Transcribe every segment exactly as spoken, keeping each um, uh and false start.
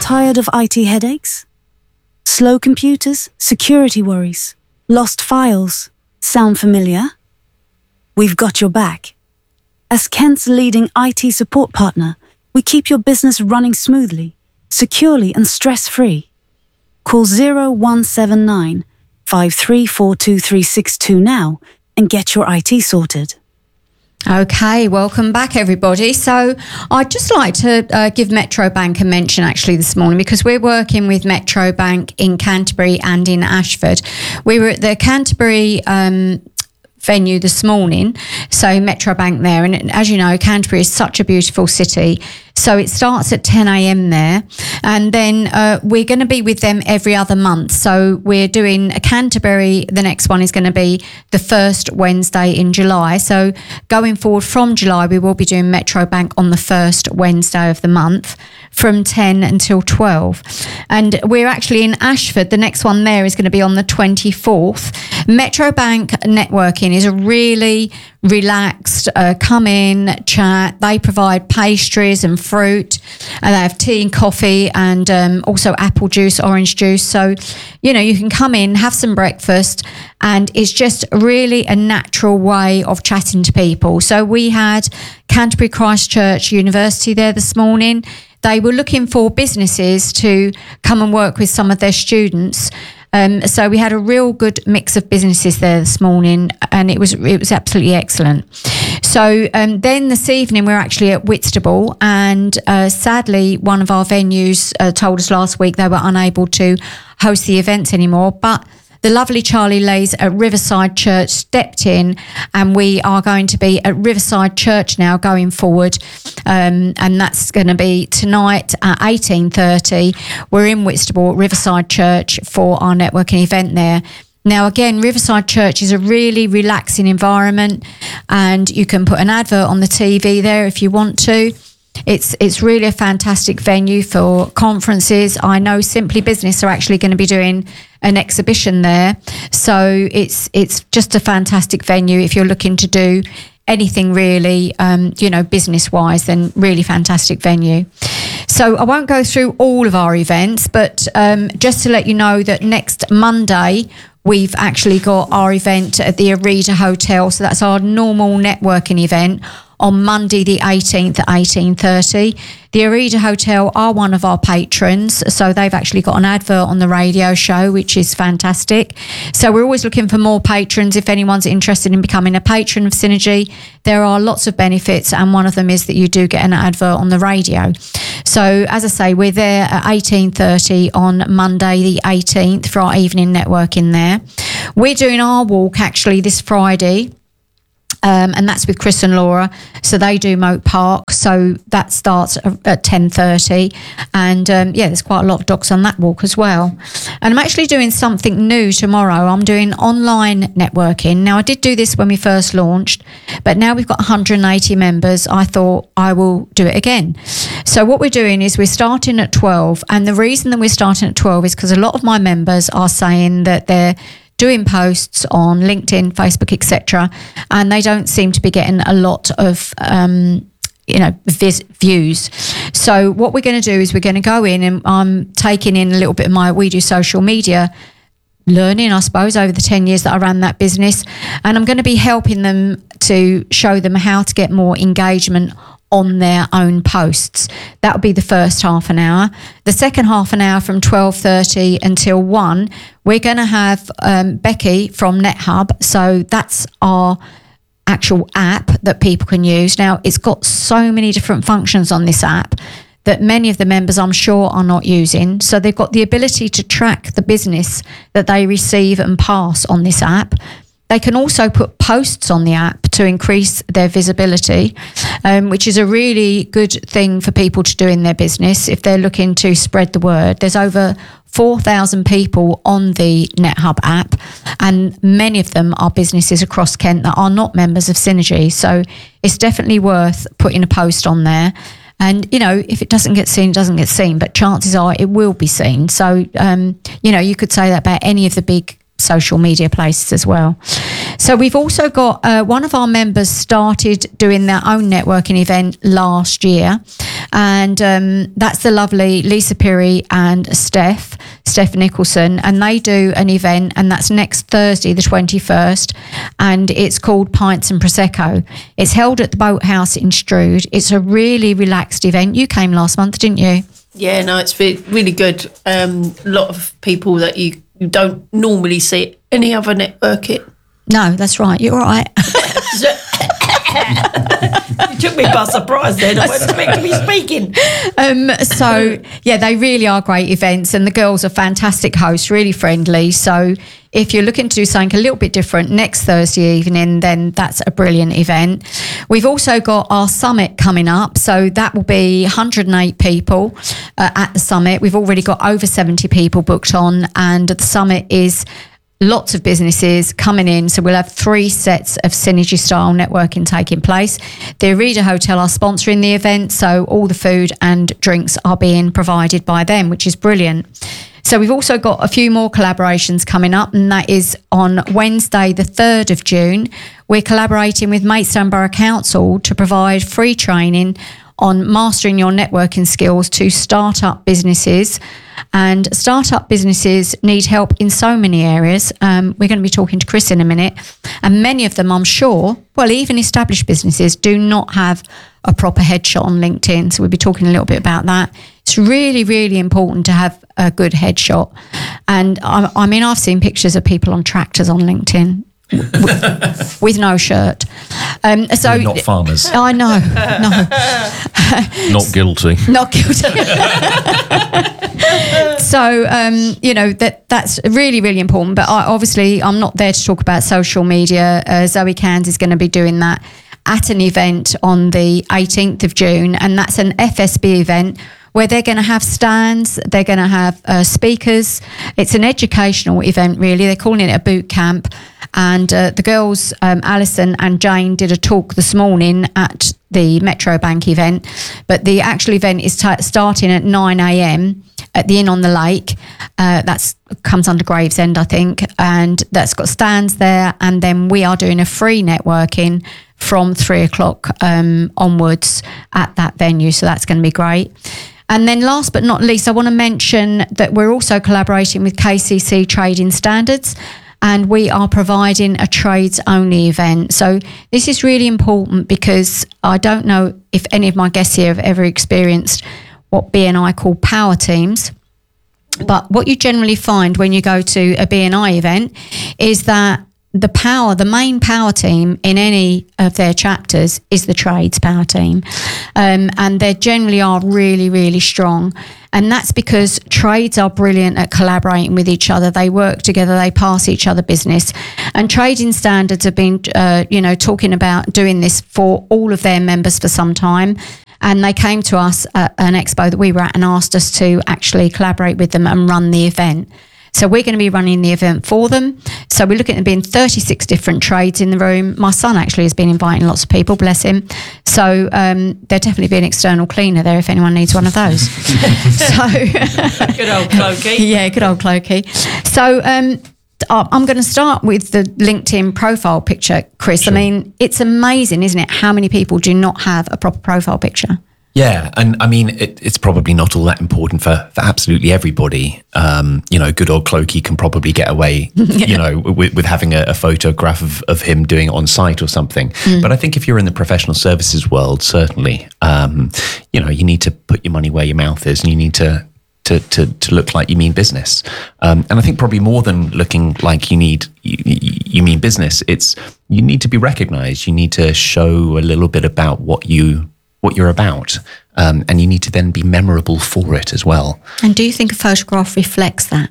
Tired of I T headaches? Slow computers, security worries, lost files. Sound familiar? We've got your back. As Kent's leading I T support partner, we keep your business running smoothly, securely and stress-free. Call zero one seven nine, five three four two three six two now and get your I T sorted. Okay, welcome back everybody. So I'd just like to uh, give Metro Bank a mention actually this morning, because we're working with Metro Bank in Canterbury and in Ashford. We were at the Canterbury um, venue this morning, so Metro Bank there, and as you know, Canterbury is such a beautiful city. So it starts at ten a.m. there, and then uh, we're going to be with them every other month. So we're doing a Canterbury. The next one is going to be the first Wednesday in July. So going forward from July, we will be doing Metro Bank on the first Wednesday of the month from ten until twelve. And we're actually in Ashford. The next one there is going to be on the twenty-fourth. Metro Bank networking is a really relaxed, uh, come in, chat. They provide pastries and fruit, and they have tea and coffee, and um, also apple juice, orange juice. So, you know, you can come in, have some breakfast, and it's just really a natural way of chatting to people. So we had Canterbury Christ Church University there this morning. They were looking for businesses to come and work with some of their students. Um, so we had a real good mix of businesses there this morning, and it was it was absolutely excellent. So um, then this evening we're actually at Whitstable, and uh, sadly one of our venues uh, told us last week they were unable to host the events anymore, but the lovely Charlie Leys at Riverside Church stepped in, and we are going to be at Riverside Church now going forward, um, and that's going to be tonight at eighteen thirty. We're in Whitstable at Riverside Church for our networking event there. Now, again, Riverside Church is a really relaxing environment, and you can put an advert on the T V there if you want to. It's it's really a fantastic venue for conferences. I know Simply Business are actually going to be doing an exhibition there. So it's it's just a fantastic venue if you're looking to do anything really, um, you know, business-wise, then really fantastic venue. So I won't go through all of our events, but um, just to let you know that next Monday, we've actually got our event at the Arida Hotel. So that's our normal networking event on Monday the eighteenth at eighteen thirty. The Arida Hotel are one of our patrons, so they've actually got an advert on the radio show, which is fantastic. So we're always looking for more patrons. If anyone's interested in becoming a patron of Synergy, there are lots of benefits, and one of them is that you do get an advert on the radio. So as I say, we're there at eighteen thirty on Monday the eighteenth for our evening networking there. We're doing our walk actually this Friday. Um, and that's with Chris and Laura. So they do Moat Park. So that starts at ten thirty. And um, yeah, there's quite a lot of dogs on that walk as well. And I'm actually doing something new tomorrow. I'm doing online networking. Now, I did do this when we first launched, but now we've got one hundred eighty members. I thought I will do it again. So what we're doing is we're starting at twelve. And the reason that we're starting at twelve is because a lot of my members are saying that they're doing posts on LinkedIn, Facebook, et cetera, and they don't seem to be getting a lot of, um, you know, vis- views. So what we're going to do is we're going to go in, and I'm taking in a little bit of my We Do Social Media learning, I suppose, over the ten years that I ran that business, and I'm going to be helping them to show them how to get more engagement on their own posts. That'll be the first half an hour. The second half an hour from twelve thirty until one, we're going to have um, Becky from NetHub. So that's our actual app that people can use. Now, it's got so many different functions on this app that many of the members, I'm sure, are not using. So they've got the ability to track the business that they receive and pass on this app. They can also put posts on the app to increase their visibility, um, which is a really good thing for people to do in their business if they're looking to spread the word. There's over four thousand people on the NetHub app, and many of them are businesses across Kent that are not members of Synergy. So it's definitely worth putting a post on there. And, you know, if it doesn't get seen, it doesn't get seen, but chances are it will be seen. So, um, you know, you could say that about any of the big social media places as well. So we've also got uh, one of our members started doing their own networking event last year, And um, that's the lovely Lisa Pirrie and Steph, Steph Nicholson. And they do an event, and that's next Thursday, the twenty-first. And it's called Pints and Prosecco. It's held at the Boathouse in Strood. It's a really relaxed event. You came last month, didn't you? Yeah, no, it's really good. Um, a lot of people that you, you don't normally see at any other networking. No, that's right. You're all right. You took me by surprise then. I wasn't expecting to be speaking. Um, so, yeah, they really are great events, and the girls are fantastic hosts, really friendly. So if you're looking to do something a little bit different next Thursday evening, then that's a brilliant event. We've also got our summit coming up. So that will be one hundred eight people uh, at the summit. We've already got over seventy people booked on, and the summit is lots of businesses coming in. So we'll have three sets of synergy style networking taking place. The Arida Hotel are sponsoring the event, so all the food and drinks are being provided by them, which is brilliant. So we've also got a few more collaborations coming up, and that is on Wednesday, the third of June. We're collaborating with Maidstone Borough Council to provide free training on mastering your networking skills to start-up businesses. And start-up businesses need help in so many areas. Um, we're going to be talking to Chris in a minute. And many of them, I'm sure, well, even established businesses do not have a proper headshot on LinkedIn. So we'll be talking a little bit about that. It's really, really important to have a good headshot. And I, I mean, I've seen pictures of people on tractors on LinkedIn. with, with no shirt. Um, so We're not farmers. I know, no. Not guilty. Not guilty. So, um, you know, that that's really, really important. But I, obviously, I'm not there to talk about social media. Uh, Zoe Cairns is going to be doing that at an event on the eighteenth of June. And that's an F S B event where they're going to have stands, they're going to have uh, speakers. It's an educational event, really. They're calling it a boot camp. And uh, the girls, um, Alison and Jane, did a talk this morning at the Metro Bank event. But the actual event is t- starting at nine a.m. at the Inn on the Lake. Uh, that's comes under Gravesend, I think. And that's got stands there. And then we are doing a free networking from three o'clock um, onwards at that venue. So that's going to be great. And then last but not least, I want to mention that we're also collaborating with K C C Trading Standards, and we are providing a trades-only event. So this is really important because I don't know if any of my guests here have ever experienced what B N I call power teams. But what you generally find when you go to a B N I event is that the power, the main power team in any of their chapters is the trades power team. Um, and they generally are really, really strong. And that's because trades are brilliant at collaborating with each other. They work together, they pass each other business. And Trading Standards have been, uh, you know, talking about doing this for all of their members for some time. And they came to us at an expo that we were at and asked us to actually collaborate with them and run the event. So we're going to be running the event for them. So we're looking at there being thirty-six different trades in the room. My son actually has been inviting lots of people, bless him. So um, there'll definitely be an external cleaner there if anyone needs one of those. So good old Clokey. Yeah, good old Clokey. So um, I'm going to start with the LinkedIn profile picture, Chris. Sure. I mean, it's amazing, isn't it, how many people do not have a proper profile picture? Yeah, and I mean, it, it's probably not all that important for, for absolutely everybody. Um, you know, good old Clokey can probably get away, you know, with, with having a, a photograph of, of him doing it on site or something. Mm. But I think if you're in the professional services world, certainly, um, you know, you need to put your money where your mouth is, and you need to to to, to look like you mean business. Um, and I think probably more than looking like you need you, you mean business, it's you need to be recognised. You need to show a little bit about what you. what you're about, um, and you need to then be memorable for it as well. And do you think a photograph reflects that?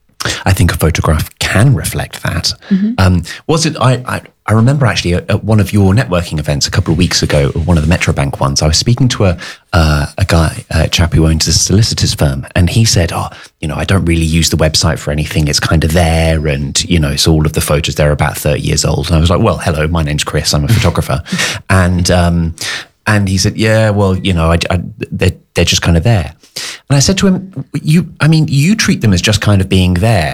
I think a photograph can reflect that. Mm-hmm. Um, was it, I, I, I remember actually at, at one of your networking events a couple of weeks ago, one of the Metro Bank ones, I was speaking to a, uh, a guy, a chap who owns a solicitor's firm, and he said, oh, you know, I don't really use the website for anything. It's kind of there, and, you know, so all of the photos, they're about thirty years old. And I was like, well, hello, my name's Chris, I'm a photographer. and, um, And he said, yeah, well, you know, I, I, they're, they're just kind of there. And I said to him, you, I mean, you treat them as just kind of being there,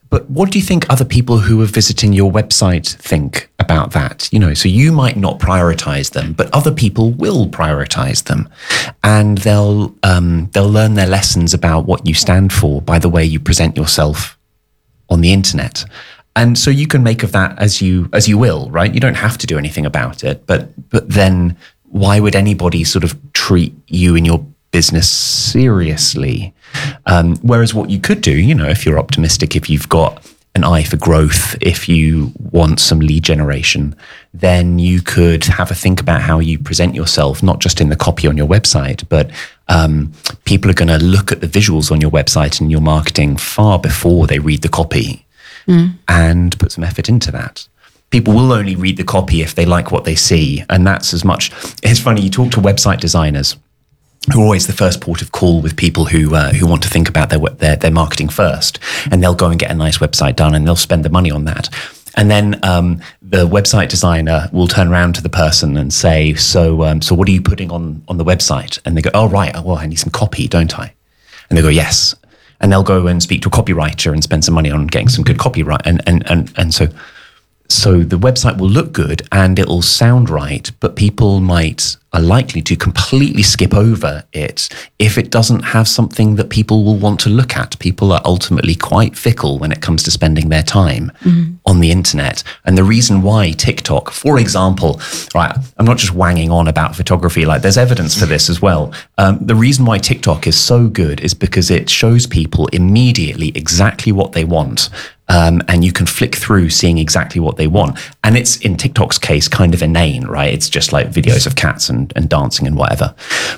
but what do you think other people who are visiting your website think about that? You know, so you might not prioritize them, but other people will prioritize them, and they'll um, they'll learn their lessons about what you stand for by the way you present yourself on the internet. And so you can make of that as you as you will, right? You don't have to do anything about it, but but then why would anybody sort of treat you and your business seriously? Um, whereas what you could do, you know, if you're optimistic, if you've got an eye for growth, if you want some lead generation, then you could have a think about how you present yourself, not just in the copy on your website, but um, people are going to look at the visuals on your website and your marketing far before they read the copy, mm. and put some effort into that. People will only read the copy if they like what they see. And that's as much, it's funny, you talk to website designers who are always the first port of call with people who uh, who want to think about their, their their marketing first, and they'll go and get a nice website done and they'll spend the money on that. And then um, the website designer will turn around to the person and say, so um, so what are you putting on, on the website? And they go, oh, right, oh, well, I need some copy, don't I? And they go, yes. And they'll go and speak to a copywriter and spend some money on getting some good copyright. And, and, and, and so... So the website will look good and it'll sound right, but people might are likely to completely skip over it if it doesn't have something that people will want to look at. People are ultimately quite fickle when it comes to spending their time mm-hmm. on the internet. And the reason why TikTok, for example, right, I'm not just wanging on about photography, like there's evidence for this as well. Um, the reason why TikTok is so good is because it shows people immediately exactly what they want. Um, and you can flick through seeing exactly what they want. And it's, in TikTok's case, kind of inane, right? It's just like videos of cats and, and dancing and whatever.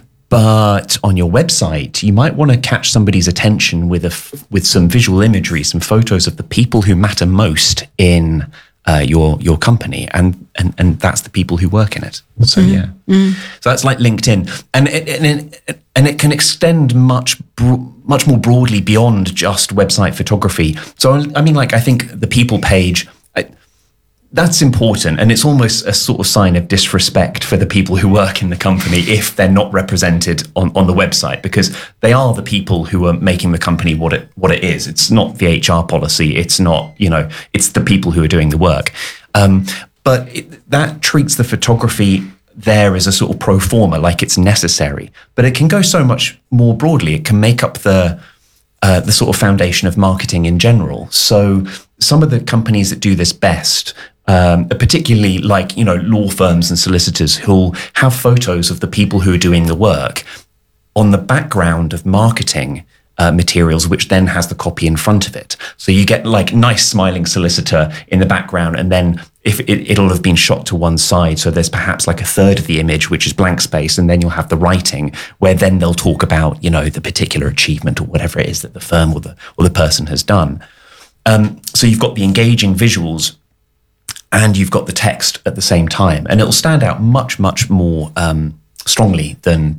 But on your website, you might want to catch somebody's attention with a f- with some visual imagery, some photos of the people who matter most in uh, your your company, and, and and that's the people who work in it. So mm. yeah, mm. so that's like LinkedIn, and it, and it, and it can extend much bro- much more broadly beyond just website photography. So I mean, like I think the people page. I, That's important, and it's almost a sort of sign of disrespect for the people who work in the company if they're not represented on, on the website, because they are the people who are making the company what it what it is. It's not the H R policy. It's not, you know, it's the people who are doing the work. Um, but it, that treats the photography there as a sort of pro forma, like it's necessary. But it can go so much more broadly. It can make up the uh, the sort of foundation of marketing in general. So some of the companies that do this best, Um, particularly like, you know, law firms and solicitors who'll have photos of the people who are doing the work on the background of marketing uh, materials, which then has the copy in front of it. So you get like nice smiling solicitor in the background, and then if it, it'll have been shot to one side. So there's perhaps like a third of the image, which is blank space. And then you'll have the writing where then they'll talk about, you know, the particular achievement or whatever it is that the firm or the, or the person has done. Um, so you've got the engaging visuals, and you've got the text at the same time, and it'll stand out much, much more um, strongly than